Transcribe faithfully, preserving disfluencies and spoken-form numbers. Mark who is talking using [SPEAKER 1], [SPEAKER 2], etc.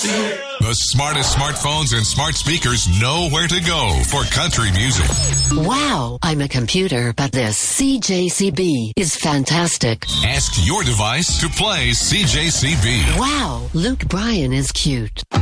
[SPEAKER 1] The smartest smartphones and smart speakers know where to go for country music.
[SPEAKER 2] Wow, I'm a computer, but this C J C B is fantastic.
[SPEAKER 1] Ask your device to play C J C B.
[SPEAKER 2] Wow, Luke Bryan is cute.